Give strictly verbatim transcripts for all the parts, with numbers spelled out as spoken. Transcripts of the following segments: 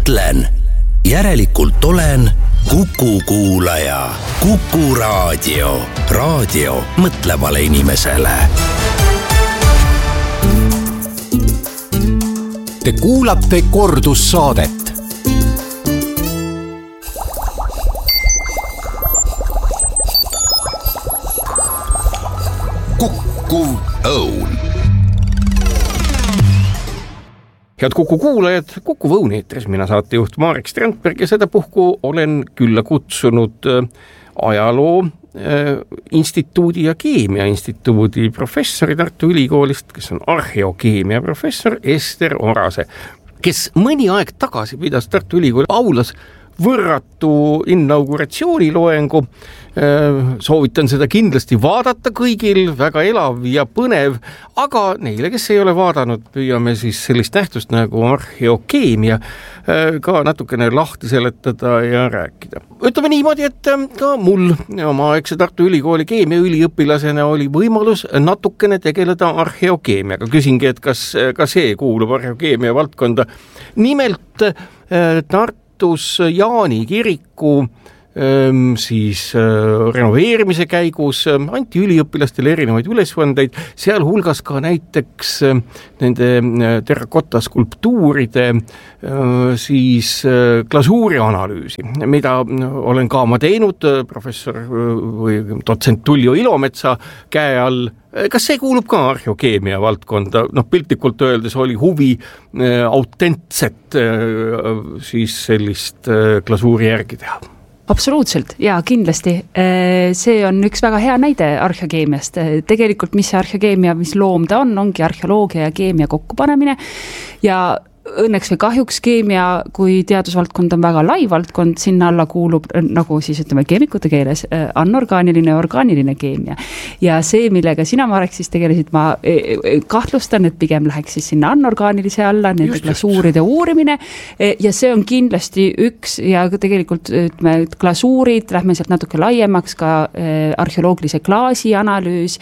mõtlen, järelikult olen Kuku kuulaja. Kuku raadio. Raadio mõtlevale inimesele. Te kuulate kordussaadet. Kuku Õun. Head Kuku kuulajad, Kuku Õun eetris, mina saatejuht Marek Strandberg ja seda puhku olen külla kutsunud ajaloo instituudi ja keemia instituudi professori Tartu Ülikoolist, kes on arheokeemia professor Ester Orase, kes mõni aeg tagasi pidas Tartu Ülikooli aulas võrratu inauguratsiooniloengu. Soovitan seda kindlasti vaadata kõigil, väga elav ja põnev, aga neile, kes ei ole vaadanud, püüame siis sellist nähtust nagu arheokeemia ka natukene lahti seletada ja rääkida. Ütleme niimoodi, et ka mul oma aegse Tartu Ülikooli keemia üliõpilasena oli võimalus natukene tegeleda arheokeemiaga. Küsingi, et kas ka see kuulub arheokeemia valdkonda. Nimelt Tartus Jaani kiriku siis renoveerimise käigus anti üliõpilastele erinevaid ülesvandeid, seal hulgas ka näiteks nende terrakotta skulptuuride siis glasuuri analüüsi, mida olen ka ma teinud professor või dotsent Tullio Ilometsa käe all. Kas see kuulub ka arheokeemia valdkonda? Noh, piltlikult öeldes oli huvi autentset siis sellist glasuuri järgi teha. Absoluutselt, ja kindlasti. See on üks väga hea näide arheokeemiast. Tegelikult mis see arheokeemia, mis loom ta on, ongi arheoloogia ja keemia kokkupanemine ja õnneks või kahjuks keemia kui teadusvaldkond on väga lai valdkond, sinna alla kuulub, nagu siis ütleme keemikute keeles, anorgaaniline ja orgaaniline keemia. Ja see, millega sina, Marek, siis tegelesid, ma kahtlustan, et pigem läheks siis sinna anorgaanilise alla, nende glasuuride uurimine ja see on kindlasti üks ja tegelikult ütleme, glasuurid, lähme sealt natuke laiemaks, ka arheoloogilise klaasi analüüs,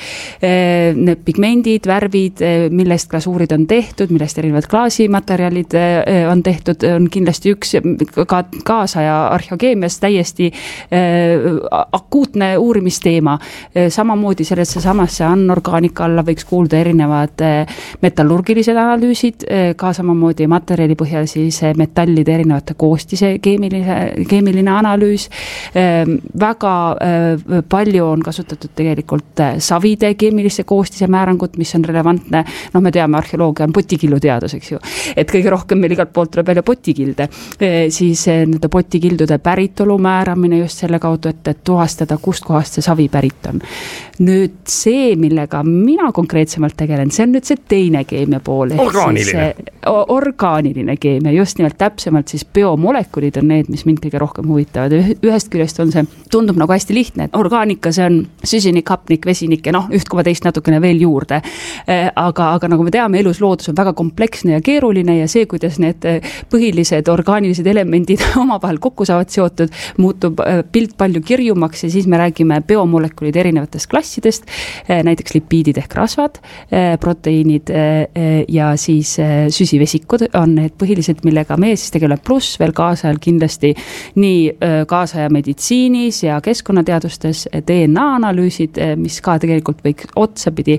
need pigmendid, värvid, millest glasuurid on tehtud, millest erinevad klaasimaterjalid on tehtud, on kindlasti üks ka kaasaja arheokeemias täiesti äh, akuutne uurimisteema. Samamoodi sellesse samasse anorgaanika alla võiks kuulda erinevad äh, metallurgilised analüüsid, äh, ka samamoodi materjali põhjal siis metallide erinevate koostise keemiline, keemiline analüüs. Äh, väga äh, palju on kasutatud tegelikult äh, savide keemilise koostise määrangut, mis on relevantne. No me teame, arheoloogia on potikillu teadus, eks ju. Et kõige rohkem meil igalt poolt tuleb välja potikilde, e, siis nende potikildude päritolu määramine just selle kaudu, et, et tuhastada, kust kohast see savi pärit on. Nüüd see, millega mina konkreetsemalt tegelen, see on nüüd see teine keemia pool. Orgaaniline. Siis, orgaaniline keemia, just nimelt täpsemalt siis biomolekulid on need, mis mind kõige rohkem huvitavad. Ühest küljest on see, tundub nagu hästi lihtne, et orgaanika see on süsinik, hapnik, vesinik ja noh, üht koma teist natukene veel juurde. E, aga, aga nagu me teame, elus loodus on väga kompleksne ja keeruline ja see, kuidas need põhilised orgaanilised elemendid omavahel kokku saavad seotud, muutub pilt palju kirjumaks ja siis me räägime biomolekulid erinevatest klassidest, näiteks lipiidid ehk rasvad, proteiinid ja siis süsivesikud on need põhilised, millega me siis tegeleme, pluss veel kaasajal kindlasti nii kaasaja meditsiinis ja keskkonnateadustes D N A analüüsid, mis ka tegelikult võiks otsapidi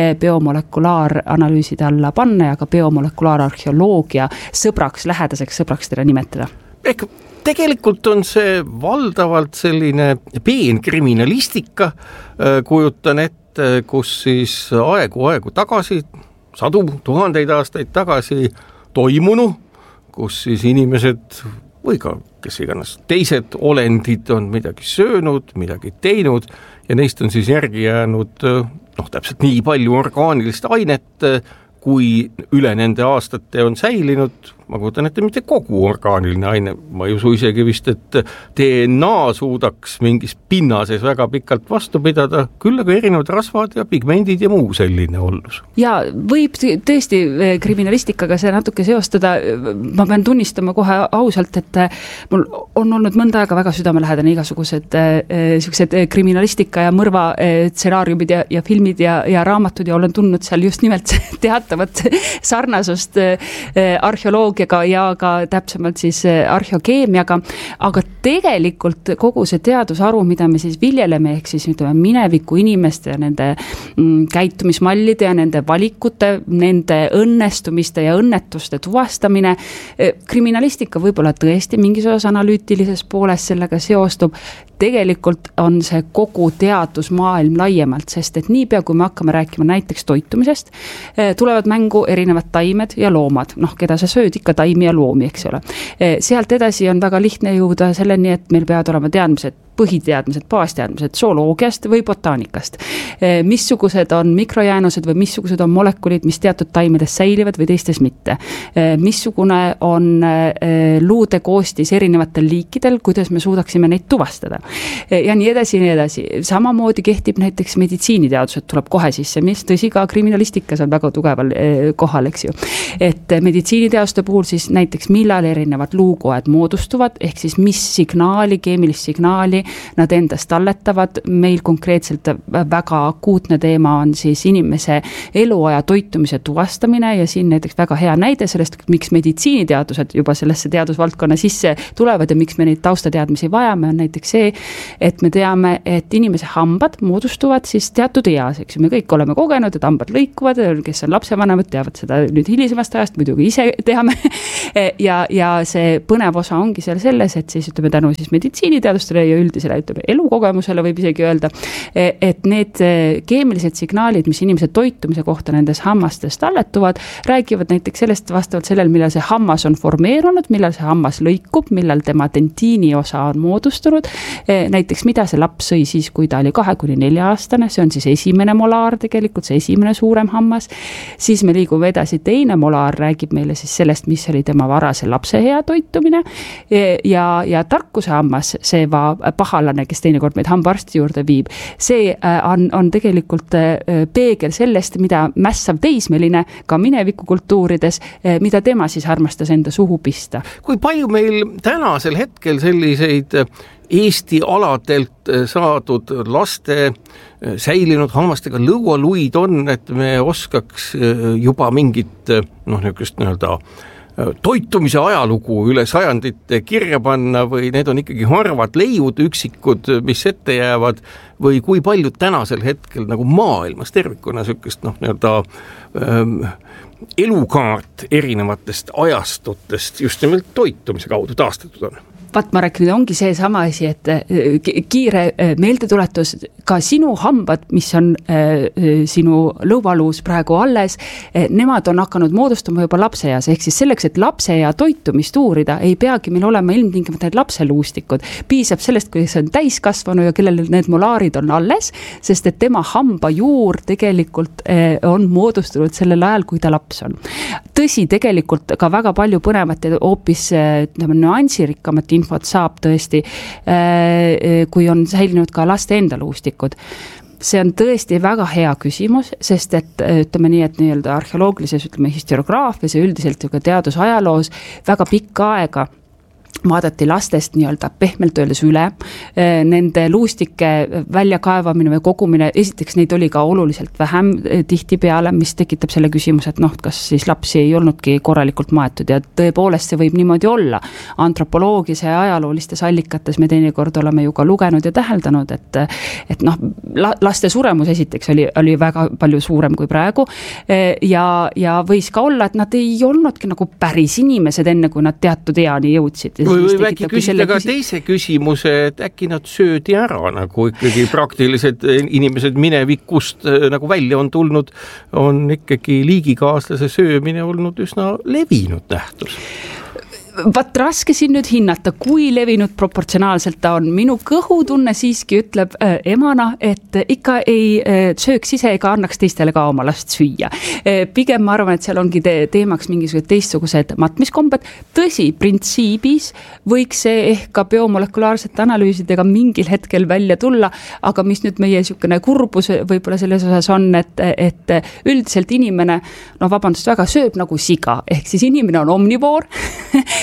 biomolekulaar-analüüside alla panna ja ka biomolekulaararheoloogia sõbraks, lähedaseks sõbraks teda nimetada. Ehk tegelikult on see valdavalt selline peenkriminalistika, kujutan ette, kus siis aegu-aegu tagasi, sadu, tuhandeid aastaid tagasi toimunu, kus siis inimesed või ka kes iganes teised olendid on midagi söönud, midagi teinud ja neist on siis järgi jäänud noh, täpselt nii palju orgaanilist ainet, kui üle nende aastate on säilinud, ma kujutan ette mitte kogu orgaaniline aine, ma ei usu isegi vist, et D N A suudaks mingis pinnases väga pikalt vastu pidada, küll aga erinevad rasvad ja pigmendid ja muu selline ollus. Ja võib tõesti kriminalistikaga see natuke seostada, ma pean tunnistama kohe ausalt, et mul on olnud mõnda aega väga südamelähedane igasugused sellised kriminalistika ja mõrva stsenaariumid ja, ja filmid ja, ja raamatud ja olen tundnud seal just nimelt teatavat teatavat sarnasust arheoloogiaga ja ka täpsemalt siis arheokeemiaga, aga tegelikult kogu see teadusharu, mida me siis viljeleme, ehk siis ütleme mineviku inimeste ja nende käitumismallide ja nende valikute, nende õnnestumiste ja õnnetuste tuvastamine, kriminalistika võib-olla tõesti mingis osas analüütilises pooles sellega seostub, tegelikult on see kogu teadusmaailm laiemalt, sest et niipea, kui me hakkame rääkima näiteks toitumisest, tulevad mängu erinevad taimed ja loomad, noh, keda sa sööd ikka taimi ja loomi, eks ole. Sealt edasi on väga lihtne jõuda selleni, et meil peavad olema teadmised, põhiteadmised, baasteadmised zooloogiast või botaanikast. Missugused on mikrojäänused või missugused on molekulid, mis teatud taimedes säilivad või teistes mitte. Missugune on luude koostis erinevatel liikidel, kuidas me suudaksime neid tuvastada. Ja nii edasi, nii edasi. Samamoodi kehtib näiteks meditsiiniteadused, tuleb kohe sisse, mis tõsi ka kriminalistikas on väga tugeval kohal, eks ju. Et meditsiiniteaduste puhul siis näiteks millal erinevad luukoed moodustuvad, ehk siis mis signaali, keemilist signaali nad endast talletavad. Meil konkreetselt väga akuutne teema on siis inimese eluaja toitumise tuvastamine ja siin näiteks väga hea näide sellest, miks meditsiiniteadused juba sellesse teadusvaldkonna sisse tulevad ja miks me neid taustateadmisi vajame, on näiteks see, et me teame, et inimese hambad moodustuvad siis teatud eas, eks ju, me kõik oleme kogenud, et hambad lõikuvad, kes on lapsevanemad, teavad seda nüüd hilisemast ajast, muidugi ise teame ja, ja see põnev osa ongi seal selles, et siis ütleme tänu siis meditsiiniteadustele ja üldisele ütleme, elukogemusele võib isegi öelda, et need keemilised signaalid, mis inimese toitumise kohta nendes hammastes talletuvad, räägivad näiteks sellest vastavalt sellel, millal see hammas on formeerunud, millal see hammas lõikub, millal tema dentiini osa on moodustunud, näiteks mida see laps sõi siis, kui ta oli kahe kuni nelja aastane, see on siis esimene molaar tegelikult, see esimene suurem hammas, siis me liigume edasi, teine molaar räägib meile siis sellest, mis oli tema varase lapse hea toitumine ja, ja tarkuse hammas, see va pahalane, kes teinekord meid hambaarsti juurde viib, see on, on tegelikult peegel sellest, mida mässav teismeline ka minevikukultuurides, mida tema siis armastas enda suhu pista. Kui palju meil tänasel hetkel selliseid Eesti aladelt saadud laste säilinud hammastega lõualuid on, et me oskaks juba mingit noh, niisugust nii-öelda toitumise ajalugu üle sajandite kirja panna või need on ikkagi harvad leiud, üksikud, mis ette jäävad või kui palju tänasel hetkel nagu maailmas tervikuna niisugust noh, nii-öelda ähm, elukaart erinevatest ajastutest just nimelt toitumise kaudu taastatud on? Vat Marek, nüüd ongi see sama asi, et kiire meeldetuletus, ka sinu hambad, mis on äh, sinu lõuvaluus praegu alles, nemad on hakanud moodustama juba lapseeas, ehk siis selleks, et lapseea toitumist uurida, ei peagi meil olema ilmtingimata need lapseluustikud. Piisab sellest, kui see on täiskasvanu ja kellel need molaarid on alles, sest et tema hamba juur tegelikult äh, on moodustunud sellel ajal, kui ta laps on. Tõsi, tegelikult ka väga palju põnevat ja hoopis äh, nüansirikkamat infot saab tõesti, kui on säilinud ka laste enda luustikud. See on tõesti väga hea küsimus, sest et ütleme nii, et nii-öelda arheoloogilises ütleme historiograafias ja üldiselt ju ka teadusajaloos väga pikka aega vaadati lastest nii-öelda pehmelt öeldes üle, nende luustike väljakaevamine või kogumine, esiteks neid oli ka oluliselt vähem tihti peale, mis tekitab selle küsimuse, et noh, kas siis lapsi ei olnudki korralikult maetud ja tõepoolest see võib niimoodi olla. Antropoloogias ja ajaloolistes allikates me teinekord oleme ju ka lugenud ja täheldanud, et, et noh, laste suremus esiteks oli, oli väga palju suurem kui praegu ja, ja võis ka olla, et nad ei olnudki nagu päris inimesed enne, kui nad teatud eani jõudsid. Või võib äkki küsida ka küsi... teise küsimuse, et äkki nad söödi ära, nagu ikkagi praktilised inimesed minevikust nagu välja on tulnud, on ikkagi liigikaaslase söömine olnud üsna levinud nähtus. Vat raske siin nüüd hinnata, kui levinud proportsionaalselt ta on. Minu kõhutunne siiski ütleb äh, emana, et ikka ei äh, sööks ise ega annaks teistele ka oma last süüa. Äh, pigem ma arvan, et seal ongi te teemaks mingisugused teistsugused matmiskombed. Tõsi, printsiibis võiks see ehk ka biomolekulaarsete analüüsidega mingil hetkel välja tulla, aga mis nüüd meie niisugune kurbus võib-olla selles osas on, et, et üldiselt inimene, no vabandust väga, sööb nagu siga, ehk siis inimene on omnivoor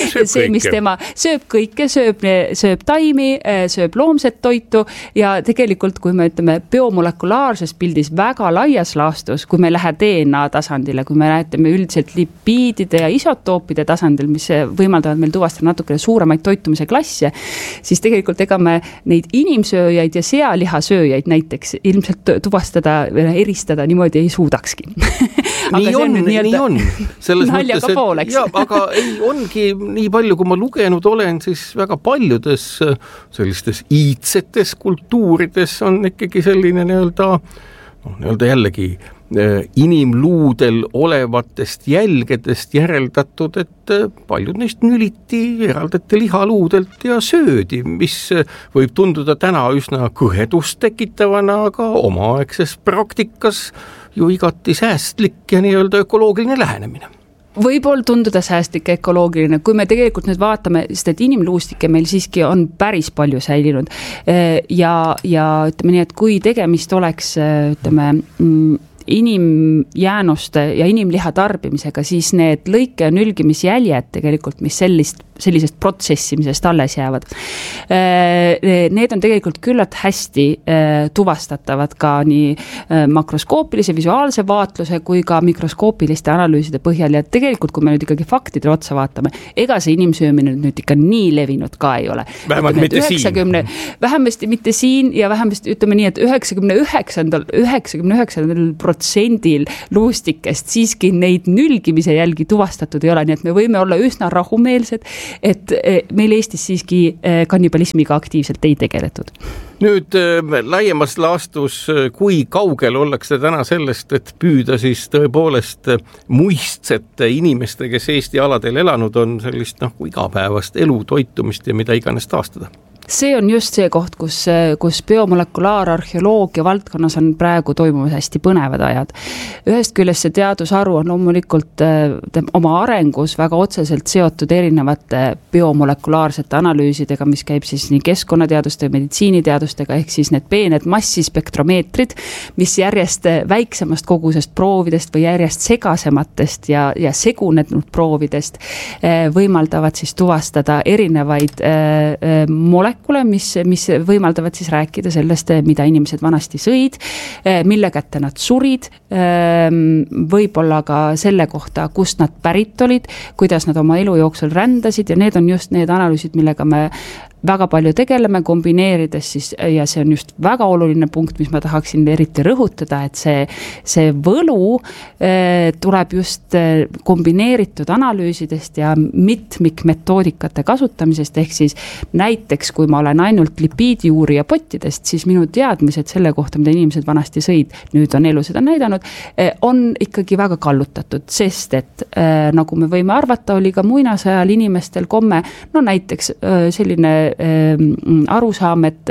see, mis tema sööb kõike, sööb, sööb taimi, sööb loomset toitu ja tegelikult, kui me ütleme biomolekulaarses pildis väga laias laastus, kui me ei lähe D N A tasandile, kui me räätame üldiselt lipiidide ja isotoopide tasandil, mis võimaldavad meil tuvastada natukene suuremaid toitumise klasse, siis tegelikult ega me neid inimsööjaid ja sealihasööjaid näiteks ilmselt tuvastada, eristada niimoodi ei suudakski. nii on, on nii on. Selles mõttes, et, ja, aga ei ongi nii palju, kui ma lugenud olen, siis väga paljudes sellistes iidsetes kultuurides on ikkagi selline nii-öelda, no, nii-öelda jällegi inimluudel olevatest jälgedest järeldatud, et paljud neist nüliti, eraldati lihaluudelt ja söödi, mis võib tunduda täna üsna kõhedust tekitavana, aga omaaegses praktikas ju igati säästlik ja nii-öelda ökoloogiline lähenemine. Võib-olla tunduda säästlik ja ökoloogiline, kui me tegelikult nüüd vaatame, sest et inimluustike meil siiski on päris palju säilinud ja, ja ütleme nii, et kui tegemist oleks, ütleme, inimjäänuste ja inimliha tarbimisega, siis need lõike- ja nülgimisjäljed tegelikult, mis sellist, sellisest protsessimisest alles jäävad. Need on tegelikult küllalt hästi tuvastatavad ka nii makroskoopilise visuaalse vaatluse kui ka mikroskoopiliste analüüside põhjal ja tegelikult, kui me nüüd ikkagi faktidele otsa vaatame, ega see inimsöömine nüüd ikka nii levinud ka ei ole. Vähemalt mitte üheksakümne, siin. Vähemasti mitte siin ja vähemasti ütleme nii, et üheksakümne üheksandal, üheksakümne üheksandal protsendil luustikest siiski neid nülgimise jälgi tuvastatud ei ole, nii et me võime olla üsna rahumeelsed, et meil Eestis siiski kannibalismiga aktiivselt ei tegeletud. Nüüd laiemas laastus, kui kaugel ollakse täna sellest, et püüda siis tõepoolest muistsete inimeste, kes Eesti aladel elanud on, sellist noh, igapäevast elu, toitumist ja mida iganes taastada? See on just see koht, kus, kus biomolekulaararheoloogia valdkonnas on praegu toimumas hästi põnevad ajad. Ühest küljest see teadusharu on loomulikult oma arengus väga otseselt seotud erinevate biomolekulaarsete analüüsidega, mis käib siis nii keskkonnateaduste ja meditsiiniteadustega, ehk siis need peened massispektromeetrid, mis järjest väiksemast kogusest proovidest või järjest segasematest ja, ja segunenud proovidest võimaldavad siis tuvastada erinevaid molekulaarseid molekule, mis, mis võimaldavad siis rääkida sellest, mida inimesed vanasti sõid, mille kätte nad surid, võib-olla ka selle kohta, kust nad pärit olid, kuidas nad oma elu jooksul rändasid ja need on just need analüüsid, millega me väga palju tegeleme, kombineerides siis, ja see on just väga oluline punkt, mis ma tahaksin eriti rõhutada, et see, see võlu eh, tuleb just kombineeritud analüüsidest ja mitmikmetoodikate kasutamisest, ehk siis näiteks, kui ma olen ainult lipiidiuurija pottidest, siis minu teadmised selle kohta, mida inimesed vanasti sõid, nüüd on elu seda näidanud, eh, on ikkagi väga kallutatud, sest et eh, nagu me võime arvata, oli ka muinasajal inimestel komme, no näiteks eh, selline arusaam, et,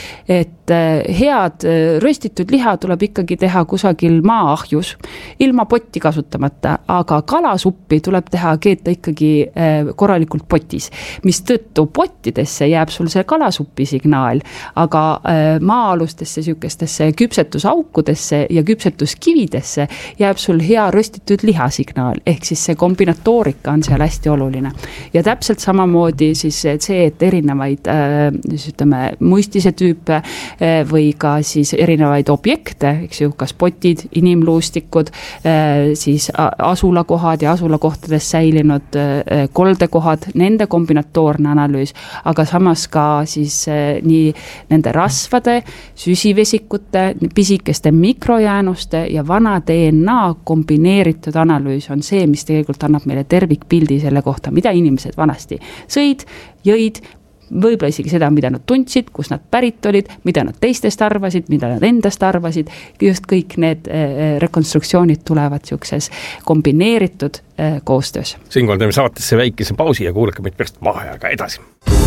et head röstitud liha tuleb ikkagi teha kusagil maa-ahjus, ilma potti kasutamata, aga kalasuppi tuleb teha keeta ikkagi korralikult potis, mis tõttu pottidesse jääb sul see kalasupi signaal, aga maa-alustesse sükestesse küpsetusaukudesse ja küpsetuskividesse jääb sul hea röstitud liha signaal, ehk siis see kombinatoorika on seal hästi oluline. Ja täpselt samamoodi siis see, et erinevaid ütleme, muistise tüüpe või ka siis erinevaid objekte, eks ju, kas potid, inimluustikud, siis asulakohad ja asulakohtades säilinud koldekohad, nende kombinatoorne analüüs, aga samas ka siis nii nende rasvade, süsivesikute, pisikeste mikrojäänuste ja vana D N A kombineeritud analüüs on see, mis tegelikult annab meile tervikpildi selle kohta, mida inimesed vanasti sõid, jõid, võib-olla isegi seda, mida nad tundsid, kus nad pärit olid, mida nad teistest arvasid, mida nad endast arvasid, just kõik need rekonstruktsioonid tulevad siukses kombineeritud koostöös. Siinkohal teeme saatesse väikese pausi ja kuulake meid pärast vaheaega edasi.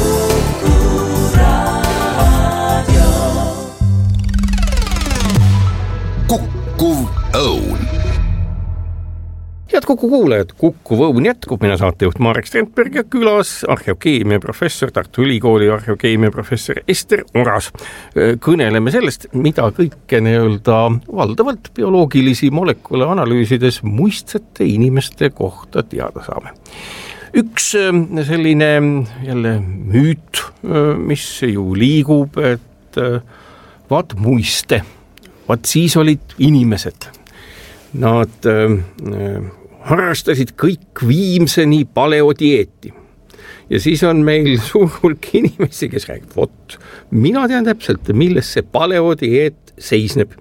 Kukkuv õun. Head Kuku kuulajad, Kukkuv õun jätkub, mina saatejuht Marek Strandberg ja külas arheokeemia professor, Tartu Ülikooli arheokeemia professor Ester Oras. Kõneleme sellest, mida kõike nii-öelda valdavalt bioloogilisi molekule analüüsides muistsete inimeste kohta teada saame. üks selline jälle müüt, mis ju liigub, et vaat muiste, vaat siis olid inimesed. Nad äh, harrastasid kõik viimseni paleodieeti. Ja siis on meil suur hulk inimesi, kes räägib, vot, mina tean täpselt, milles see paleodieet seisneb.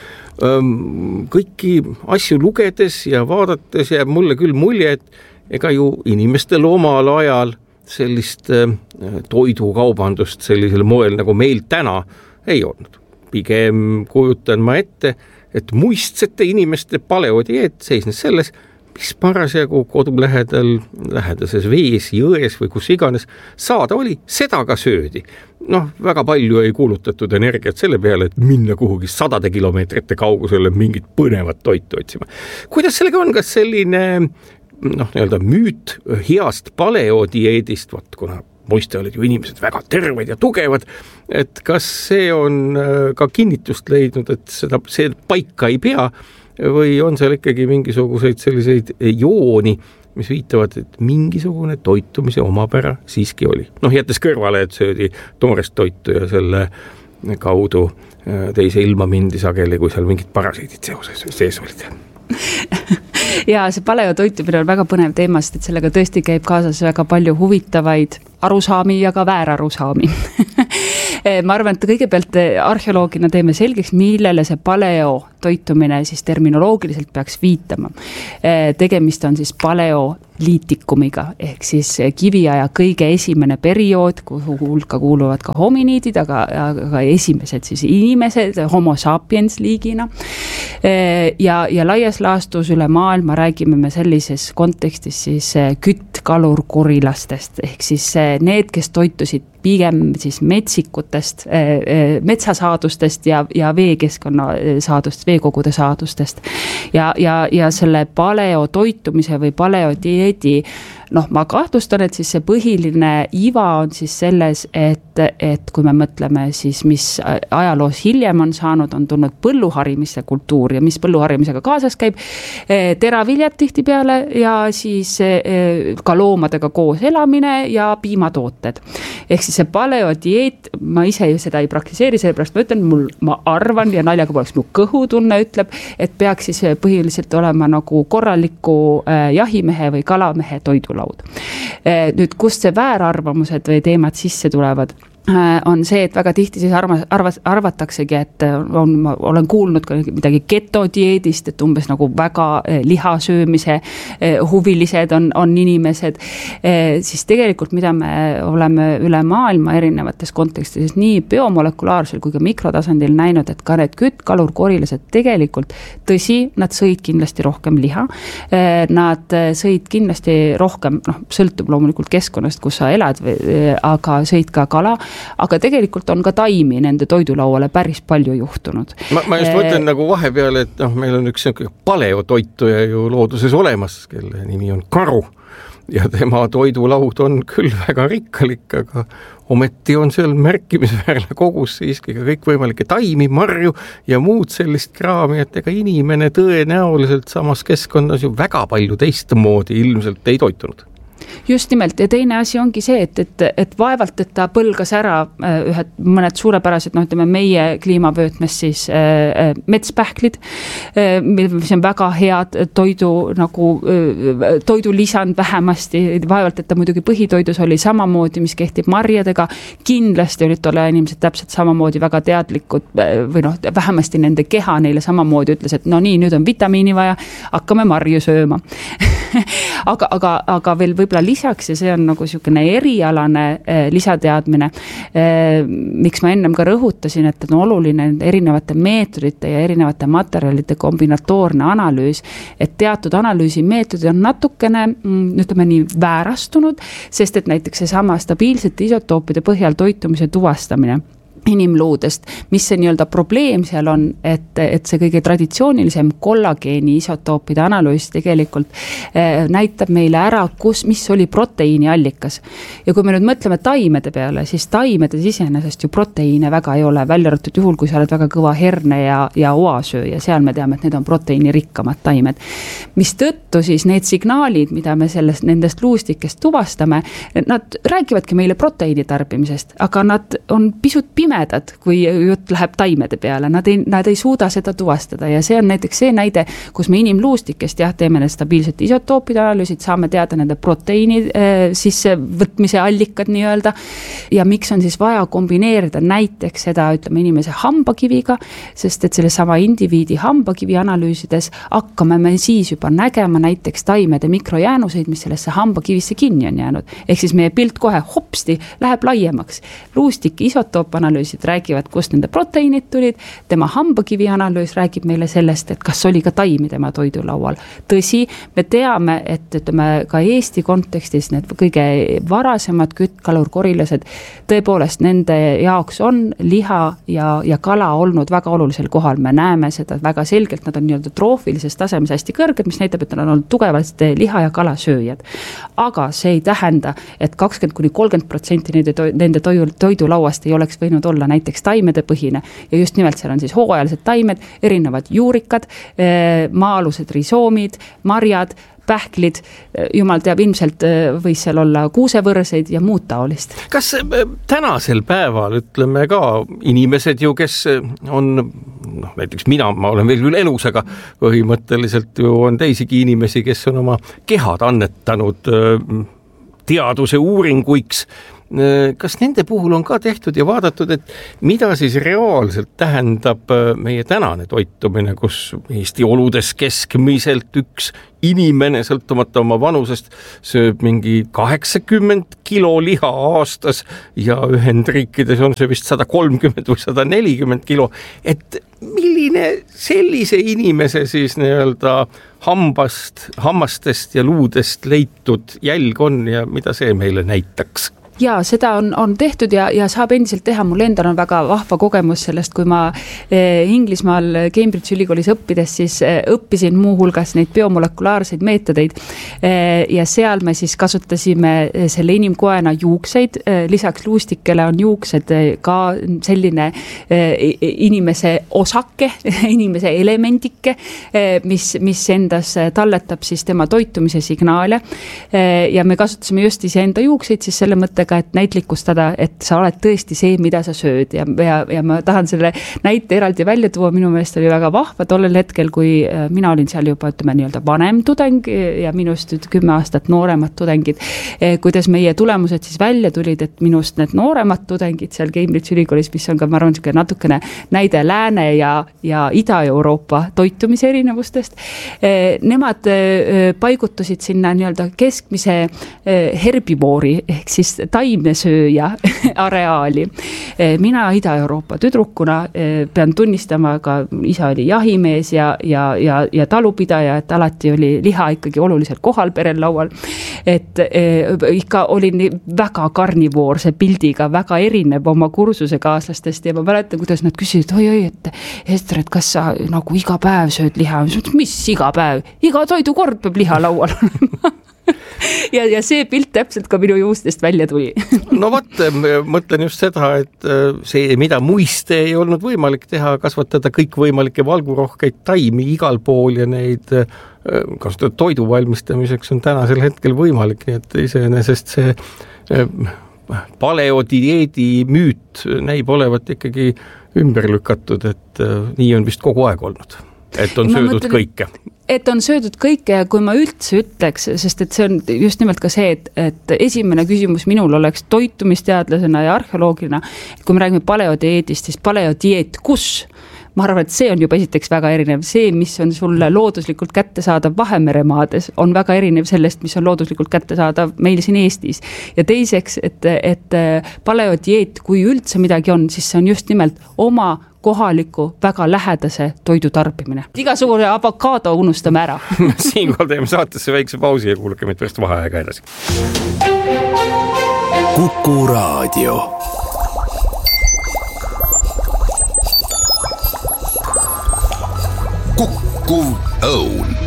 Kõiki asju lugedes ja vaadates jääb mulle küll mulje, et ega ju inimestel omal ajal sellist toidukaubandust sellisel moel, nagu meil täna ei olnud. Pigem kujutan ma ette, et muistsete inimeste paleodieet seisnes selles, mis parasjagu kodulähedal, lähedases vees, jões või kus iganes saada oli, seda ka söödi. Noh, väga palju ei kuulutatud energiat selle peale, et minna kuhugi sadade kilomeetrite kaugusele mingit põnevat toitu otsima. Kuidas sellega on, kas selline noh, nii-öelda müüt heast paleodieedist, vaat kuna muiste olid ju inimesed väga terved ja tugevad, et kas see on ka kinnitust leidnud, et seda, see paika ei pea, või on seal ikkagi mingisuguseid selliseid jooni, mis viitavad, et mingisugune toitumise omapära siiski oli. Noh, jättes kõrvale, et söödi toorest toitu ja selle kaudu teise ilma mindi sageli, kui seal mingid parasiidid seoses sees olid. Ja see paleotoitumine on väga põnev teema, sest et sellega tõesti käib kaasas väga palju huvitavaid arusaami ja ka väärarusaami. Ma arvan, et kõigepealt arheoloogina teeme selgeks, millele see paleo toitumine siis terminoloogiliselt peaks viitama. Tegemist on siis paleoliitikumiga, ehk siis kiviaja kõige esimene periood, kuhu hulka kuuluvad ka hominiidid, aga, aga esimesed siis inimesed, homo sapiens liigina. Ja, ja laias laastus üle maailma räägime me sellises kontekstis siis küttkalurkorilastest, ehk siis need, kes toitusid pigem siis metsikutest, metsasaadustest ja, ja veekeskkonna saadust, veekogude saadustest. Ja, ja, ja selle paleo toitumise või paleodieedi, noh, ma kahtlustan, et siis see põhiline iva on siis selles, et, et kui me mõtleme siis, mis ajaloos hiljem on saanud, on tulnud põlluharimise kultuur ja mis põlluharimisega kaasas käib, teraviljad tihti peale ja siis ka loomadega koos elamine ja piimatooted. Ehk siis see paleodieet, ma ise seda ei praktiseeri, sellepärast ma ütlen, mul, ma arvan ja naljaga poleks mu kõhutunne ütleb, et peaks siis põhiliselt olema nagu korraliku jahimehe või kalamehe toidulaud. Nüüd, kust see väärarvamused või teemad sisse tulevad, on see, et väga tihti siis arva, arva, arvataksegi, et on, ma olen kuulnud ka midagi ketodieedist, et umbes nagu väga lihasöömise huvilised on, on inimesed, siis tegelikult mida me oleme üle maailma erinevates kontekstides nii biomolekulaarsel kui ka mikrotasandil näinud, et ka need küttkalurkorilased tegelikult, tõsi, nad sõid kindlasti rohkem liha, nad sõid kindlasti rohkem, noh, sõltub loomulikult keskkonnast, kus sa elad, aga sõid ka kala, aga tegelikult on ka taimi nende toidulauale päris palju juhtunud. Ma, ma just mõtlen nagu vahepeale, et noh, meil on üks paleotoituja ju looduses olemas, kelle nimi on karu ja tema toidulaud on küll väga rikkalik, aga ometi on seal märkimisväärne kogus siiski ka kõik võimalike taimi, marju ja muud sellist kraami, et ega inimene tõenäoliselt samas keskkonnas ju väga palju teistmoodi ilmselt ei toitunud. Just nimelt, ja teine asi ongi see, et, et, et vaevalt, et ta põlgas ära ühed mõned suurepärased, noh, ütleme meie kliimavöötmes siis äh, metspähklid, äh, mis on väga head toidu, nagu äh, toidulisand vähemasti, vaevalt, et ta muidugi põhitoidus oli samamoodi, mis kehtib marjadega, kindlasti olid tolle inimesed täpselt samamoodi väga teadlikud või noh, vähemasti nende keha neile samamoodi ütles, et no nii, nüüd on vitamiini vaja, hakkame marju sööma. aga, aga, aga veel võib-olla lisaks ja see on nagu niisugune erialane eh, lisateadmine, eh, miks ma ennem ka rõhutasin, et on oluline erinevate meetodite ja erinevate materjalide kombinatoorne analüüs, et teatud analüüsi meetodid on natukene, ütleme nii, väärastunud, sest et näiteks see sama stabiilsete isotoopide põhjal toitumise tuvastamine inimluudest, mis see nii-öelda probleem seal on, et, et see kõige traditsioonilisem kollageeni isotoopide analüüs tegelikult eh, näitab meile ära, kus, mis oli proteiini allikas. Ja kui me nüüd mõtleme taimede peale, siis taimedes iseenesest ju proteiine väga ei ole, välja arvatud juhul, kui sa oled väga kõva herne ja, ja oasöö ja seal me teame, et need on proteiini rikkamad taimed. Mis tõttu siis need signaalid, mida me sellest, nendest luustikest tuvastame, nad räägivadki meile proteiini tarbimisest, aga nad on pisut pime kui jutt läheb taimede peale, nad ei, nad ei suuda seda tuvastada ja see on näiteks see näide, kus me inimluustikest jah, teeme need stabiilsed isotoopide analüüsid, saame teada nende proteiini äh, sisse võtmise allikad nii-öelda ja miks on siis vaja kombineerida näiteks seda, ütleme inimese hambakiviga, sest et selle sama indiviidi hambakivi analüüsides hakkame me siis juba nägema näiteks taimede mikrojäänuseid, mis sellesse hambakivisse kinni on jäänud. Ehk siis meie pilt kohe hopsti läheb laiemaks. Luustik isotoop analüüs räägivad, kust nende proteiinid tulid, tema hambakivi analüüs räägib meile sellest, et kas oli ka taimi tema toidulaual. Tõsi, me teame, et ütleme ka Eesti kontekstis need kõige varasemad küttkalur-korilased, tõepoolest nende jaoks on liha ja, ja kala olnud väga olulisel kohal. Me näeme seda väga selgelt, nad on nii-öelda troofilises tasemes hästi kõrged, mis näitab, et nad on olnud tugevalt liha ja kala sööjad. Aga see ei tähenda, et kakskümmend kuni kolmkümmend protsenti nende, nende toidulauast ei oleks võinud olla näiteks taimede põhine ja just nimelt seal on siis hooajalised taimed, erinevad juurikad, maa-alused risoomid, marjad, pähklid, jumal teab, ilmselt võis seal olla kuusevõrseid ja muud taolist. Kas tänasel päeval, ütleme ka, inimesed ju, kes on, noh, näiteks mina, ma olen veel küll elus, aga põhimõtteliselt ju on teisigi inimesi, kes on oma kehad annetanud teaduse uuringuiks. Kas nende puhul on ka tehtud ja vaadatud, et mida siis reaalselt tähendab meie tänane toitumine, kus Eesti oludes keskmiselt üks inimene sõltumata oma vanusest sööb mingi kaheksakümmend kilo liha aastas ja Ühendriikides on see vist sada kolmkümmend või sada nelikümmend kilo, et milline sellise inimese siis nii-öelda hambast, hammastest ja luudest leitud jälg on ja mida see meile näitaks? Ja seda on, on tehtud ja, ja saab endiselt teha. Mul endal on väga vahva kogemus sellest, kui ma eh, Inglismaal Cambridge ülikoolis õppides, siis eh, õppisin muu hulgas neid biomolekulaarseid meetodeid eh, ja seal me siis kasutasime selle inimkoena juukseid. Eh, lisaks luustikele on juuksed eh, ka selline eh, inimese osake, inimese elemendike, eh, mis, mis endas talletab siis tema toitumise signaale eh, ja me kasutasime just iseenda juukseid siis selle mõtte et näitlikustada, et sa oled tõesti see, mida sa sööd ja, ja, ja ma tahan selle näite eraldi välja tuua, minu meelest oli väga vahva tollel hetkel, kui mina olin seal juba, ütleme, nii-öelda vanem tudeng ja minust kümme aastat nooremad tudengid, kuidas meie tulemused siis välja tulid, et minust need nooremad tudengid seal Cambridge ülikoolis, mis on ka, ma arvan, natukene näide Lääne ja, ja Ida-Euroopa toitumise erinevustest, nemad paigutusid sinna nii-öelda keskmise herbivoori, ehk siis taimesööja areaali. Mina Ida-Euroopa tüdrukuna pean tunnistama, ka isa oli jahimees ja, ja, ja, ja talupidaja, et alati oli liha ikkagi oluliselt kohal perel laual. Et ikka olin väga karnivoorse pildiga, väga erinev oma kursuse kaaslastest ja ma mäletan, kuidas nad küsisid, oi, oi, et Ester, et kas sa nagu iga päev sööd liha? Mis iga päev? Iga toidukord peab liha laual olema. Ja, ja see pilt täpselt ka minu juustest välja tuli. No vot, mõtlen just seda, et see, mida muiste ei olnud võimalik teha, kasvatada kõik võimalikke valgurohkeid taimi igal pool ja neid kasutada toidu valmistamiseks on tänasel hetkel võimalik, nii et iseenesest see paleodieedi müüt näib olevat ikkagi ümber lükatud, et nii on vist kogu aeg olnud, et on ma söödud mõtlen... kõike. Et on söödud kõike ja kui ma üldse ütleks, sest et see on just nimelt ka see, et, et esimene küsimus minul oleks toitumisteadlasena ja arheoloogina, et kui me räägime paleodieedist, siis paleodieet kus? Ma arvan, et see on juba esiteks väga erinev. See, mis on sulle looduslikult kättesaadav Vahemeremaades, on väga erinev sellest, mis on looduslikult kättesaadav meil siin Eestis. Ja teiseks, et, et paleodieet, kui üldse midagi on, siis see on just nimelt oma kohaliku väga lähedase toidu tarbimine. Igasugune avokaado unustame ära. Siinkohal teeme saatesse väikse pausi ja kuulake meid pärast vaheaega edasi. Kuku Raadio. Kukkuv Õun.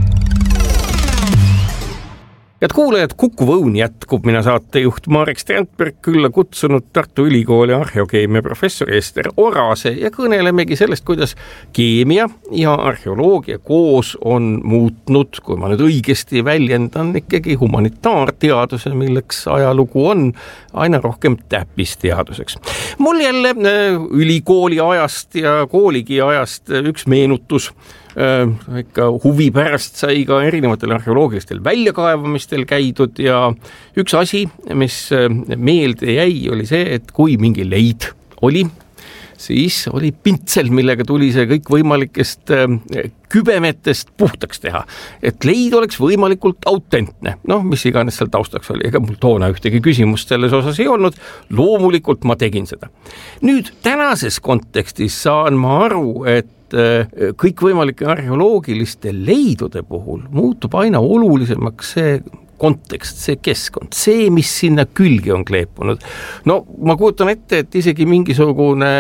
Head kuulajad, Kukkuv Õun jätkub. Mina saatejuht Marek Strandberg külla kutsunud Tartu Ülikooli arheokeemia professor Ester Orase ja kõnelemegi sellest, kuidas keemia ja arheoloogia koos on muutnud, kui ma nüüd õigesti väljendan, ikkagi humanitaarteaduse, milleks ajalugu on, aina rohkem täppisteaduseks. Mul jälle ülikooli ajast ja kooligi ajast üks meenutus. Äh, ikka huvi pärast sai ka erinevatel arheoloogilistel väljakaevamistel käidud ja üks asi, mis meelde jäi, oli see, et kui mingi leid oli, siis oli pintsel, millega tuli see kõik võimalikest kübemetest puhtaks teha, et leid oleks võimalikult autentne. Noh, mis iganes seal taustaks oli, ega mul toona ühtegi küsimust selles osas ei olnud, loomulikult ma tegin seda. Nüüd tänases kontekstis saan ma aru, et kõikvõimalike arheoloogiliste leidude puhul muutub aina olulisemaks see kontekst, see keskkond, see, mis sinna külgi on kleepunud. No ma kujutan ette, et isegi mingisugune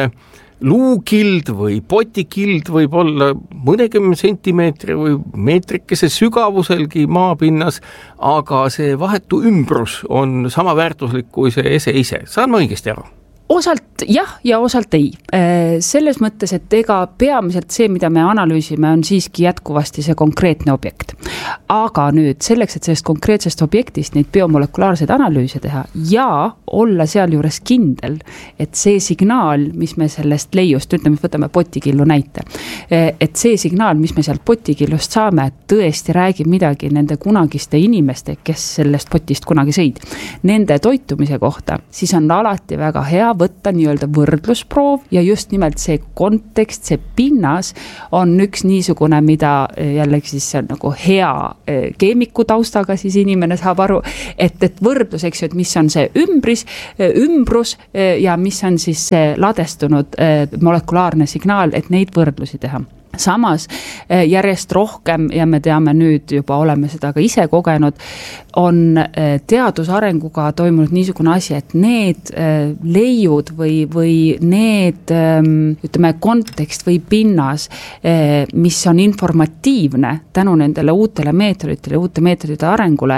luukild või potikild võib olla mõnekümne sentimeetri või meetrikese sügavuselgi maapinnas, aga see vahetu ümbrus on sama väärtuslik kui see ese ise. Saan ma õigesti aru? Osalt jah ja osalt ei. Selles mõttes, et ega peamiselt see, mida me analüüsime, on siiski jätkuvasti see konkreetne objekt. Aga nüüd selleks, et sellest konkreetsest objektist neid biomolekulaarseid analüüse teha ja olla seal juures kindel, et see signaal, mis me sellest leiust, ütleme, võtame potikillu näite, et see signaal, mis me sealt potikillust saame, tõesti räägib midagi nende kunagiste inimeste, kes sellest potist kunagi sõid, nende toitumise kohta, siis on alati väga hea võtta nii-öelda võrdlusproov ja just nimelt see kontekst, see pinnas on üks niisugune, mida jällegi siis on nagu hea keemiku taustaga siis inimene saab aru, et, et võrdlus, eks ju, et mis on see ümbris, ümbrus ja mis on siis see ladestunud molekulaarne signaal, et neid võrdlusi teha. Samas järjest rohkem, ja me teame nüüd juba oleme seda ka ise kogenud, on teadusarenguga toimunud niisugune asi, et need leiud või, või need, ütleme, kontekst või pinnas, mis on informatiivne tänu nendele uutele meetoditele, uute meetodite arengule,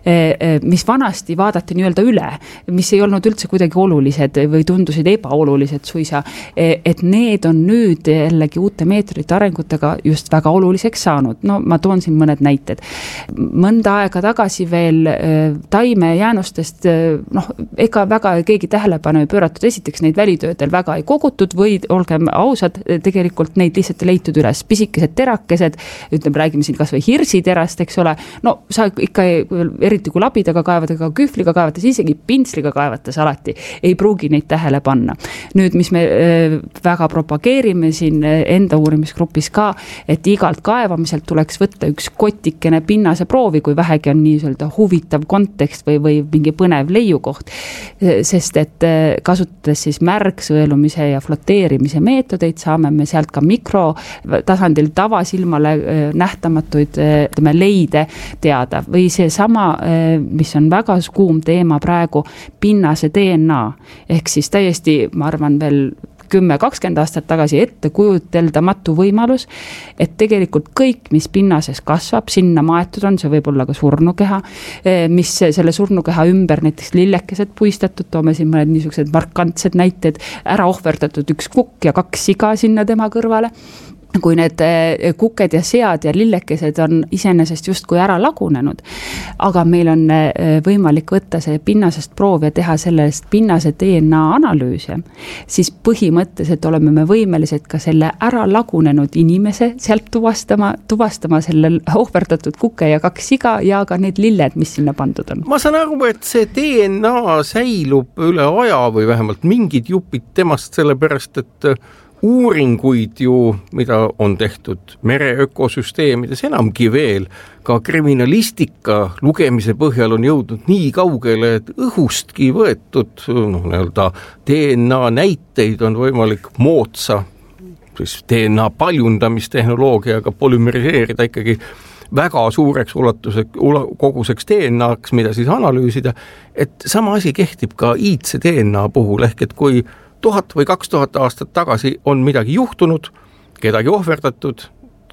mis vanasti vaadati nii-öelda üle, mis ei olnud üldse kuidagi olulised või tundusid ebaolulised suisa, et need on nüüd jällegi uute meetodite arengule arengutega just väga oluliseks saanud. No ma toon siin mõned näited. Mõnda aega tagasi veel taime jäänustest, noh, ega väga keegi tähelepanu ei pööratud, esiteks neid välitöödel väga ei kogutud või olgem ausad, tegelikult neid lihtsalt leitud üles. Pisikesed terakesed, ütleme, räägime siin kas või hirsiterast, eks ole, no sa ikka eriti kui labidaga kaevadega, kühvliga kaevates, isegi pintsliga kaevates alati ei pruugi neid tähele panna. Nüüd, mis me väga propageerime siin enda uurimisgruppi ka, et igalt kaevamiselt tuleks võtta üks kotikene pinnase proovi, kui vähegi on nii-öelda huvitav kontekst või, või mingi põnev leiukoht. Sest et kasutades siis märgsõelumise ja floteerimise meetodeid, saame me sealt ka mikrotasandil tavasilmale nähtamatuid ütleme, leide teada. Või see sama, mis on väga kuum teema praegu, pinnase D N A. Ehk siis täiesti, ma arvan, veel kümme kakskümmend aastat tagasi ette kujuteldamatu võimalus, et tegelikult kõik, mis pinnases kasvab, sinna maetud on, see võib olla ka surnukeha, mis selle surnukeha ümber näiteks lillekesed puistatud, toome siin mõned niisugused markantsed näited, ära ohverdatud üks kukk ja kaks siga sinna tema kõrvale. Kui need kuked ja sead ja lillekesed on iseenesest justkui ära lagunenud, aga meil on võimalik võtta see pinnasest proov ja teha sellest pinnase D N A analüüse, siis põhimõtteliselt oleme me võimelised ka selle ära lagunenud inimese sealt tuvastama, tuvastama selle ohverdatud kuke ja kaks siga ja ka need lilled, mis sinna pandud on. Ma saan aru, et see D N A säilub üle aja või vähemalt mingid jupid temast, sellepärast, et uuringuid ju, mida on tehtud mere ökosüsteemides enamgi veel, ka kriminalistika lugemise põhjal on jõudnud nii kaugele, et õhustki võetud noh, nii-öelda D N A näiteid on võimalik moodsa siis D N A paljundamistehnoloogiaga polümeriseerida ikkagi väga suureks ulatuseks, koguseks D N A-ks, mida siis analüüsida, et sama asi kehtib ka iidse D N A puhul, ehk et kui tuhat või kaks tuhat aastat tagasi on midagi juhtunud, kedagi ohverdatud,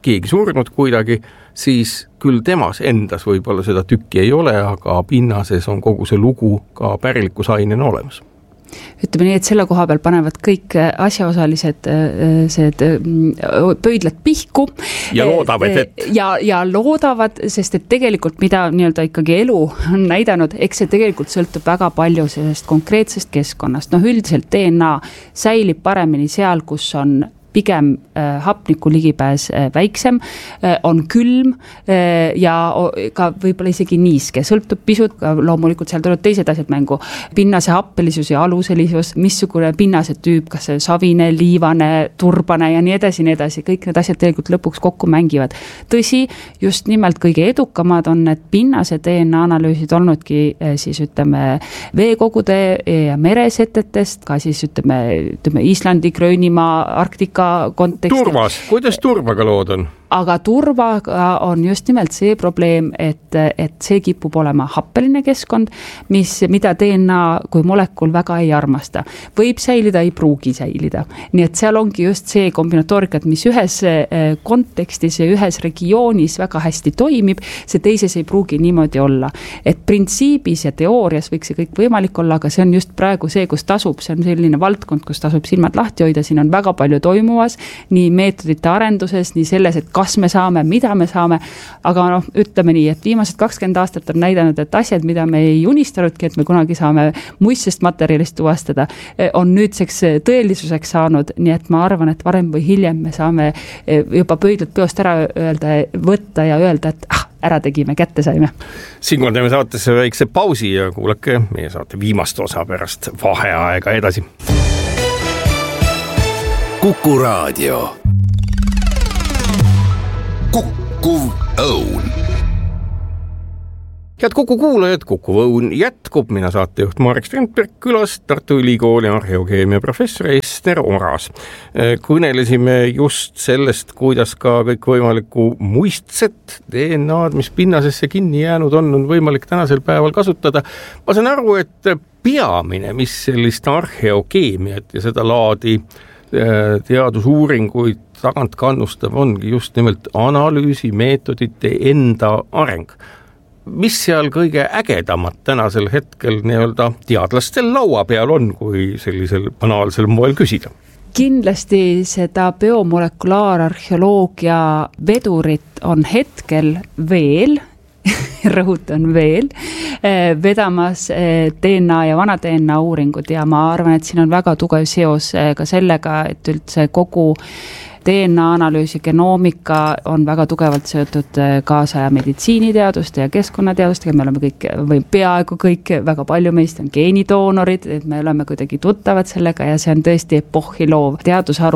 keegi surnud kuidagi, siis küll temas endas võib-olla seda tükki ei ole, aga pinnases on kogu see lugu ka pärilikusainena olemas. Ütleme nii, et selle koha peal panevad kõik asjaosalised see pöidlad pihku. Ja loodavad, et... Ja, ja loodavad, sest et tegelikult mida nii-öelda ikkagi elu on näidanud, eks see tegelikult sõltub väga palju sellest konkreetsest keskkonnast. Noh, üldiselt D N A säilib paremini seal, kus on pigem äh, hapniku ligipääs äh, väiksem, äh, on külm äh, ja ka võib-olla isegi niiske, sõltub pisut, loomulikult seal tulevad teised asjad mängu, pinnase happelisus ja aluselisus, missugune pinnase tüüp, kas see savine, liivane, turbane ja nii edasi, nii edasi, kõik need asjad tegelikult lõpuks kokku mängivad. Tõsi, just nimelt kõige edukamad on need pinnase D N A analüüsid olnudki äh, siis ütleme veekogude ja meresetetest, ka siis ütleme, ütleme Islandi, Gröönimaa, Arktika kontekstis. Turvas, kuidas turvaga lood on? Aga turvaga on just nimelt see probleem, et, et see kipub olema happeline keskkond, mis, mida D N A kui molekul väga ei armasta. Võib säilida, ei pruugi säilida. Nii et seal ongi just see kombinatoorikat, mis ühes kontekstis ja ühes regioonis väga hästi toimib, see teises ei pruugi niimoodi olla. Et printsiibis ja teoorias võiks see kõik võimalik olla, aga see on just praegu see, kus tasub, see on selline valdkond, kus tasub silmad lahti hoida, siin on väga palju toimuvas, nii meetodite arenduses, nii selles, et kas me saame, mida me saame, aga noh, ütleme nii, et viimased kakskümmend aastat on näidanud, et asjad, mida me ei unistarudki, et me kunagi saame muistsest materjalist tuvastada, on nüüdseks tõelisuseks saanud, nii et ma arvan, et varem või hiljem me saame juba pöidlad peost ära öelda, võtta ja öelda, et ah, ära tegime, kätte saime. Siinkohal teeme saatesse väikse pausi ja kuulake meie saate viimast osa pärast vaheaega edasi. Kuku Raadio. Kukkuv Õun. Head Kuku kuulajad, Kukkuv Õun jätkub, mina saatejuht Marek Strandberg, külas Tartu Ülikooli arheokeemia professor Ester Oras. Kõnelesime just sellest, kuidas ka kõik võimalikku muistset D N A-d, mis pinnasesse kinni jäänud on, on võimalik tänasel päeval kasutada. Ma saan aru, et peamine, mis sellist arheokeemiat ja seda laadi teadusuuringuid tagant kannustab, ongi just nimelt analüüsimeetodite enda areng. Mis seal kõige ägedamat tänasel hetkel nii-öelda teadlastel laua peal on, kui sellisel banaalsel moel küsida? Kindlasti seda biomolekulaararheoloogia vedurit on hetkel veel, rõhutan veel, vedamas D N A ja vana D N A uuringud ja ma arvan, et siin on väga tugev seos ka sellega, et üldse kogu D N A analüüsi genoomika on väga tugevalt seotud kaasaja meditsiiniteaduste ja keskkonnateadustega, me oleme kõik, või peaaegu kõik, väga palju meist on geenidoonorid, et me oleme kuidagi tuttavad sellega ja see on tõesti epohhiloov teadusharu,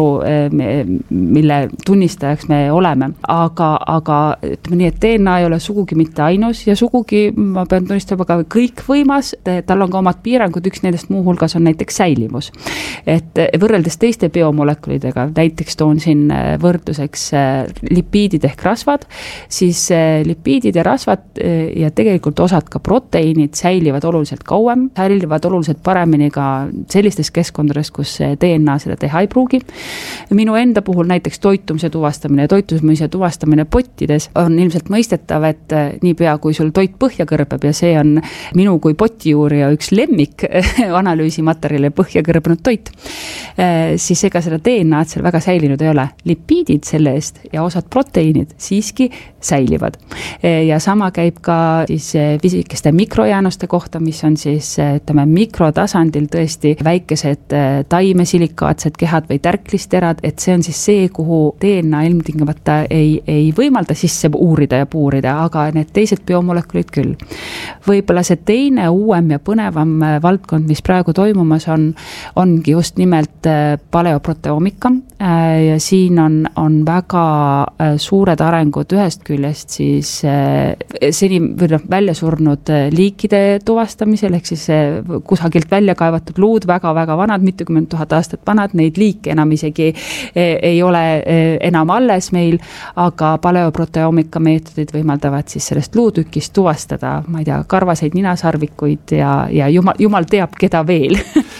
mille tunnistajaks me oleme. Aga, aga ütleme nii, et D N A ei ole sugugi mitte ainus ja sugugi, ma pean tunnistama ka kõik võimas, tal on ka omad piirangud, üks nendest muu hulgas on näiteks säilivus. Et võrreldes teiste biomolekulidega, näiteks toon siin võrdluseks lipiidid ehk rasvad, siis lipiidid ja rasvad ja tegelikult osad ka proteiinid säilivad oluliselt kauem, säilivad oluliselt paremini ka sellistes keskkondades, kus D N A seda teha ei pruugi. Minu enda puhul näiteks toitumise tuvastamine ja toitumise tuvastamine pottides on ilmselt mõistetav, et niipea kui sul toit põhja kõrbeb ja see on minu kui potijuurija üks lemmik analüüsimaterjali põhja kõrbenud toit, siis ega seda D N A-d seal väga säilinud ei ole. Lipiidid selle eest ja osad proteiinid siiski säilivad. Ja sama käib ka siis fisikeste mikrojäänuste kohta, mis on siis ütleme, mikrotasandil tõesti väikesed taimesillikaatsed kehad või tärklisterad, et see on siis see, kuhu D N A ilmtingimata ei, ei võimalda sisse uurida ja puurida, aga need teised biomolekulid küll. Võib-olla see teine uuem ja põnevam valdkond, mis praegu toimumas on, ongi just nimelt paleoproteoomika ja siin on, on väga suured arengud ühest küljest siis seni välja surnud liikide tuvastamisel, ehk siis kusagilt välja kaevatud luud, väga-väga vanad, mitukümmend tuhat aastat vanad, neid liike enam isegi ei ole enam alles meil, aga paleoproteoomika meetodid võimaldavad siis sellest luutükist tuvastada, ma ei tea, karvaseid ninasarvikuid ja, ja jumal, jumal teab, keda veel.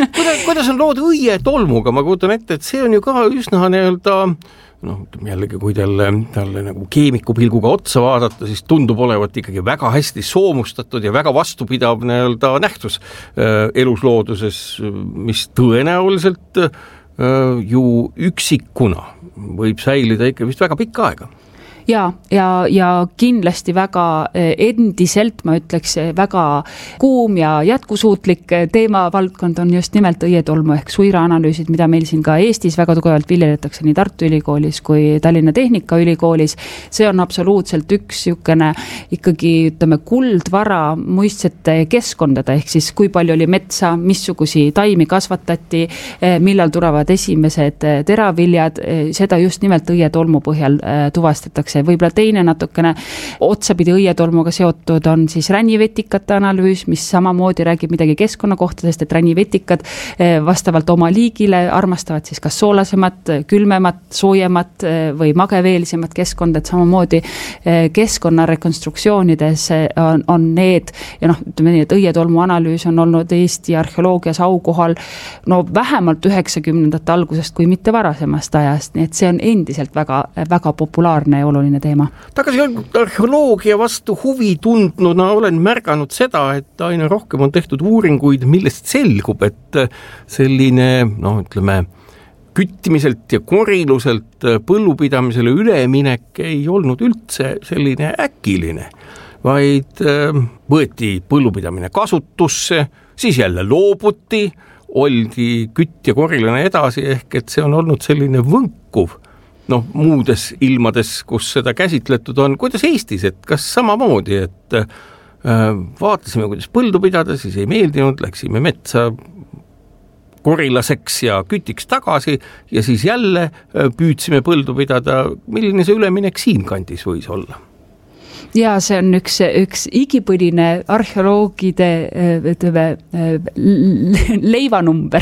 kuidas on lood õietolmuga, ma kuutan ette, et see on ju ka üsna nii-öelda noh, jällegi kui talle, talle nagu keemiku pilguga otsa vaadata, siis tundub olevat ikkagi väga hästi soomustatud ja väga vastupidav nii-öelda nähtus äh, eluslooduses, mis tõenäoliselt äh, ju üksikuna võib säilida ikka vist väga pikka aega. Ja, ja, ja kindlasti väga endiselt, ma ütleks, väga kuum ja jätkusuutlik teemavaldkond on just nimelt õietolmu ehk suiraanalüüsid, mida meil siin ka Eestis väga tugevalt viljeletakse nii Tartu Ülikoolis kui Tallinna Tehnikaülikoolis. See on absoluutselt üks niisugune ikkagi, ütleme, kuldvara muistsete keskkondade, ehk siis kui palju oli metsa, missugusi taimi kasvatati, millal tulevad esimesed teraviljad, seda just nimelt õietolmu põhjal tuvastatakse. Võib-olla teine natukene otsapidi õietolmuga seotud on siis rännivetikate analüüs, mis samamoodi räägib midagi keskkonna kohta, sest et rännivetikad vastavalt oma liigile armastavad siis kas soolasemat, külmemat, soojemat või mageveelisemat keskkonda, et samamoodi keskkonna rekonstruktsioonides on, on need ja noh, ütleme nii, et õietolmu analüüs on olnud Eesti arheoloogias aukohal no vähemalt üheksakümnendate algusest kui mitte varasemast ajast, nii et see on endiselt väga, väga populaarne ja oluline teema. Tagasi arheoloogia vastu huvi tundnuna olen märganud seda, et aina rohkem on tehtud uuringuid, millest selgub, et selline, noh, ütleme, küttimiselt ja koriluselt põllupidamisele üleminek ei olnud üldse selline äkiline, vaid võeti põllupidamine kasutusse, siis jälle loobuti, oldi kütt ja korilane edasi, ehk et see on olnud selline võnkuv noh, muudes ilmades, kus seda käsitletud on, kuidas Eestis, et kas samamoodi, et äh, vaatasime, kuidas põldu pidada, siis ei meeldinud, läksime metsa korilaseks ja kütiks tagasi ja siis jälle äh, püüdsime põldu pidada, milline see üleminek siin kandis võis olla? Ja see on üks, üks igipõline arheoloogide ütleme, leivanumber,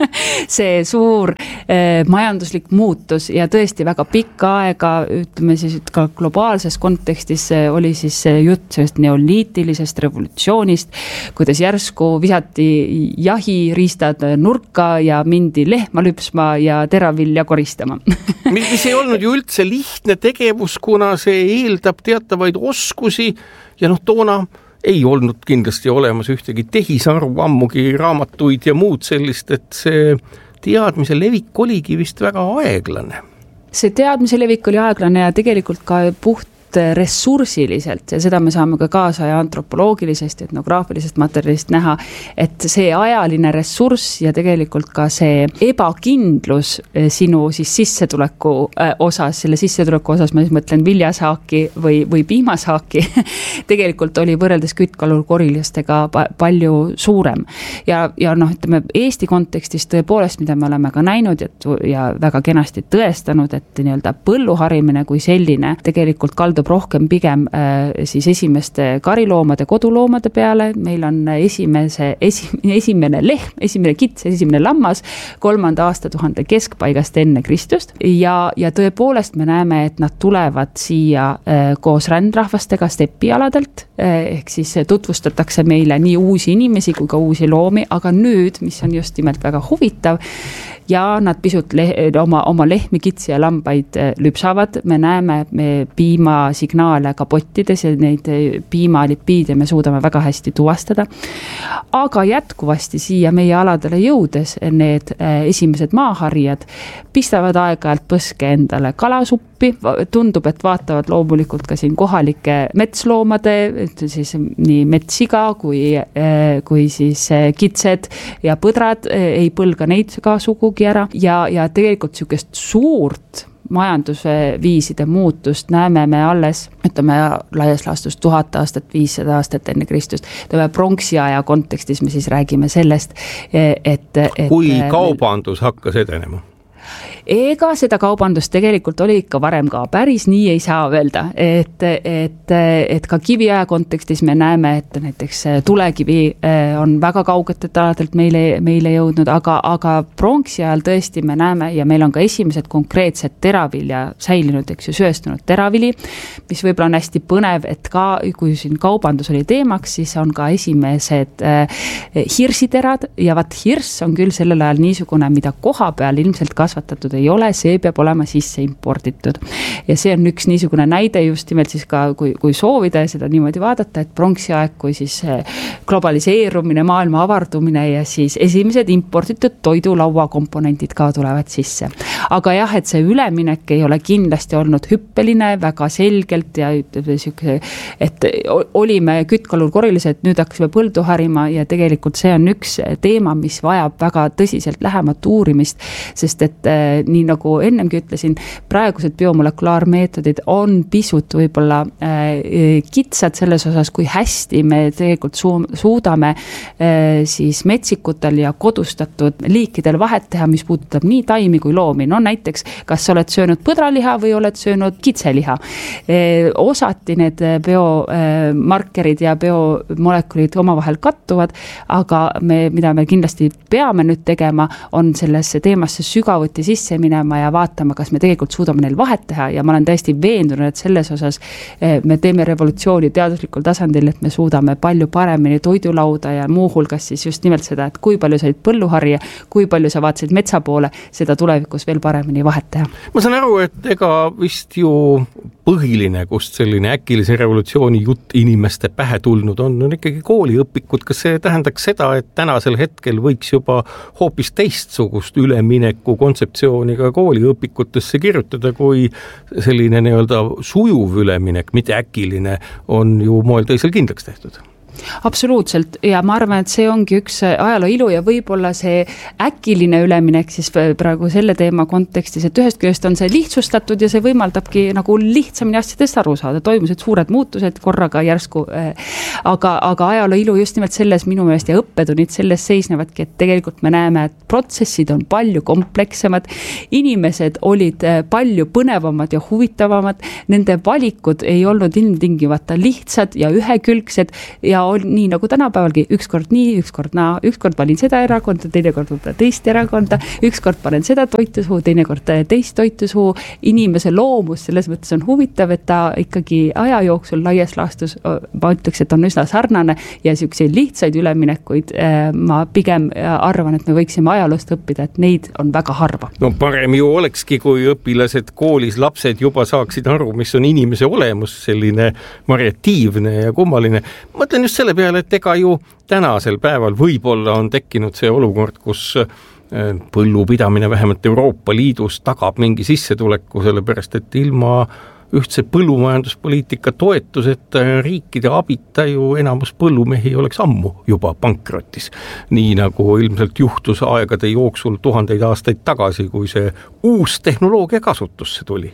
see suur eh, majanduslik muutus ja tõesti väga pikka aega, ütleme siis ka globaalses kontekstis oli siis jutt sellest neoliitilisest revolutsioonist, kuidas järsku visati jahiriistad nurka ja mindi lehma lüpsma ja teravilja koristama. mis ei olnud ju üldse lihtne tegevus, kuna see eeldab teatavaid oskusi ja noh, toona ei olnud kindlasti olemas ühtegi tehisaru, ammugi raamatuid ja muud sellist, et see teadmise levik oligi vist väga aeglane. See teadmise levik oli aeglane ja tegelikult ka puht ressursiliselt ja seda me saame ka kaasa ja antropoloogilisest ja etnograafilisest materjalist näha, et see ajaline ressurss ja tegelikult ka see ebakindlus sinu siis sissetuleku osas, selle sissetuleku osas ma siis mõtlen viljasaaki või, või piimasaaki, tegelikult oli võrreldes küttkalur korilastega palju suurem. Ja, ja noh, ütleme Eesti kontekstis tõepoolest, mida me oleme ka näinud ja, ja väga kenasti tõestanud, et nii-öelda põlluharimine kui selline tegelikult kaldub rohkem pigem äh, siis esimeste kariloomade, koduloomade peale. Meil on esimese, esi, esimene lehm, esimene kits, esimene lammas kolmanda aastatuhande keskpaigast enne Kristust ja, ja tõepoolest me näeme, et nad tulevad siia äh, koos rändrahvastega stepialadelt, äh, ehk siis tutvustatakse meile nii uusi inimesi kui ka uusi loomi, aga nüüd, mis on just nimelt väga huvitav, ja nad pisut le- oma, oma lehmi, kitsi ja lambaid lüpsavad. Me näeme me piimasignaale ka pottides ja neid piimalipiide me suudame väga hästi tuvastada. Aga jätkuvasti siia meie aladele jõudes need esimesed maaharijad pistavad aeg-ajalt põske endale kalasuppi. Tundub, et vaatavad loomulikult ka siin kohalike metsloomade, siis nii metssiga kui, kui siis kitsed ja põdrad ei põlga neid ka sugugi ära ja, ja tegelikult niisugust suurt majanduse viiside muutust näeme me alles, ütleme laias laastus tuhat aastat, viissada aastat enne Kristust. Tõme pronksiaja kontekstis me siis räägime sellest, et, et kui kaubandus hakkas edenema? ega seda kaubandust tegelikult oli ikka varem ka, päris nii ei saa öelda, et, et, et ka kiviaja kontekstis me näeme, et näiteks tulekivi on väga kaugetelt aladelt meile, meile jõudnud, aga, aga pronksi ajal tõesti me näeme ja meil on ka esimesed konkreetsed teravilja säilinud, eks ju, sööstunud teravili, mis võib-olla on hästi põnev, et ka kui siin kaubandus oli teemaks, siis on ka esimesed äh, hirsiterad ja vat hirss on küll sellel ajal niisugune, mida koha peal ilmselt kasvatatud ei ole, see peab olema sisse imporditud. Ja see on üks niisugune näide just nimelt siis ka, kui, kui soovida ja seda niimoodi vaadata, et pronksi aeg, kui siis globaliseerumine, maailma avardumine ja siis esimesed imporditud toidulaua komponentid ka tulevad sisse. Aga jah, et see üleminek ei ole kindlasti olnud hüppeline, väga selgelt ja et olime kütkalur korilised, nüüd hakkasime põldu harima ja tegelikult see on üks teema, mis vajab väga tõsiselt lähemat uurimist, sest et äh, nii nagu ennemgi ütlesin, praegused biomolekulaarmeetodid on pisut võib-olla äh, kitsad selles osas, kui hästi me tegelikult su- suudame äh, siis metsikutel ja kodustatud liikidel vahet teha, mis puudutab nii taimi kui loomi. No näiteks, kas sa oled söönud põdraliha või oled söönud kitseliha. Osati need biomarkerid ja biomolekulid omavahel kattuvad, aga me, mida me kindlasti peame nüüd tegema, on sellesse teemasse sügavuti sisse minema ja vaatama, kas me tegelikult suudame neil vahet teha ja ma olen täiesti veendunud, et selles osas me teeme revolutsiooni teaduslikul tasandil, et me suudame palju paremini toidulauda ja muu hulgas siis just nimelt seda, et kui palju said põlluharja, kui palju sa vaatasid metsa poole, seda tulevikus veel paremini vahet teha. Ma saan aru, et ega vist ju põhiline, kust selline äkilise revolutsiooni jutt inimeste pähe tulnud on, on ikkagi kooliõpikud. Kas see tähendaks seda, et tänasel hetkel võiks juba hoopis teistsugust ülemineku kontseptsiooni ka kooliõpikutesse kirjutada, kui selline nii-öelda sujuv üleminek, mitte äkiline, on ju moel teisel kindlaks tehtud? Absoluutselt ja ma arvan, et see ongi üks ajaloo ilu ja võib-olla see äkiline üleminek siis praegu selle teema kontekstis, et ühest küljest on see lihtsustatud ja see võimaldabki nagu lihtsamini asjadest aru saada, toimusid suured muutused korraga järsku, aga, aga ajaloo ilu just nimelt selles minu meelest ja õppetunnid selles seisnevadki, et tegelikult me näeme, et protsessid on palju komplekssemad, inimesed olid palju põnevamad ja huvitavamad, nende valikud ei olnud ilmtingimata lihtsad ja ühekülgsed ja on nii nagu tänapäevalgi, ükskord nii, ükskord naa, ükskord valin seda erakonda, teinekord võib-olla teist erakonda, ükskord panen seda toitu suhu, teinekord teist toitu suhu. Inimese loomus selles mõttes on huvitav, et ta ikkagi aja jooksul laias laastus, ma ütleks, et on üsna sarnane ja selliseid lihtsaid üleminekuid ma pigem arvan, et me võiksime ajaloost õppida, et neid on väga harva. No parem ju olekski, kui õpilased koolis, lapsed juba saaksid aru, mis on inimese olemus, selline variatiivne ja kummaline. Mõtlen just selle peale, et ega ju tänasel päeval võib-olla on tekkinud see olukord, kus põllupidamine vähemalt Euroopa Liidus tagab mingi sissetuleku, sellepärast et ilma ühtse põllumajanduspoliitika toetuseta riikide abita ju enamus põllumehi oleks ammu juba pankrotis. Nii nagu ilmselt juhtus aegade jooksul tuhandeid aastaid tagasi, kui see uus tehnoloogia kasutusse tuli.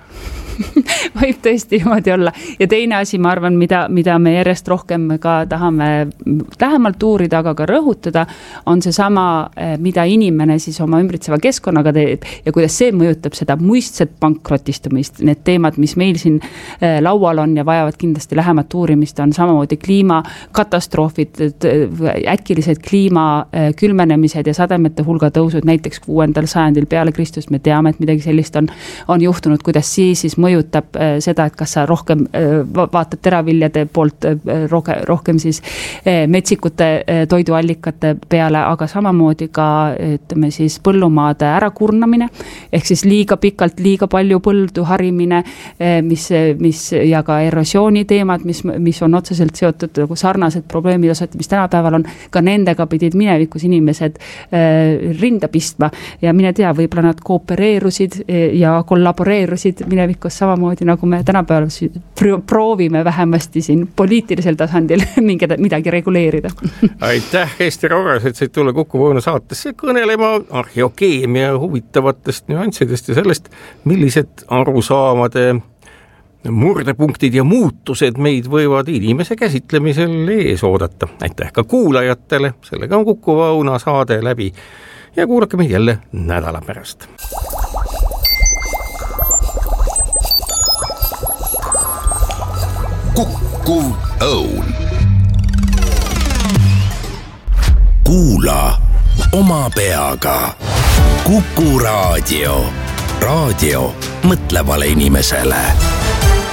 Võib tõesti niimoodi olla. Ja teine asi, ma arvan, mida, mida me järjest rohkem ka tahame lähemalt uurida, aga ka rõhutada, on see sama, mida inimene siis oma ümbritseva keskkonnaga teeb ja kuidas see mõjutab seda muistset pankrotistumist. Need teemad, mis meil siin laual on ja vajavad kindlasti lähemat uurimist, on samamoodi kliimakatastroofid, äkilised kliima külmenemised ja sademete hulga tõusud, näiteks kuuendal sajandil peale Kristust me teame, et midagi sellist on, on juhtunud, kuidas siis, siis mõjutab seda, et kas sa rohkem vaatad teraviljade poolt rohkem, rohkem siis metsikute toiduallikate peale, aga samamoodi ka ütleme siis põllumaade ärakurnamine, ehk siis liiga pikalt, liiga palju põldu harimine, mis, mis ja ka erosiooni teemad, mis, mis on otseselt seotud nagu sarnased probleemid, mis tänapäeval on, ka nendega pidid minevikus inimesed rinda pistma ja mine tea, võib-olla nad koopereerusid ja kollaboreerusid minevikus samamoodi, nagu me tänapäeval proovime vähemasti siin poliitilisel tasandil midagi reguleerida. Aitäh, Ester Oras, et said tulla Kuku Õuna saatesse kõnelema arheokeemia huvitavatest nüanssidest ja sellest, millised arusaamade murdepunktid ja muutused meid võivad inimese käsitlemisel ees oodata. Aitäh ka kuulajatele, sellega on Kuku Õuna saade läbi ja kuulake meid jälle nädala pärast. Kukkuv Õun. kuula oma peaga. Kuku Raadio. raadio mõtlevale inimesele.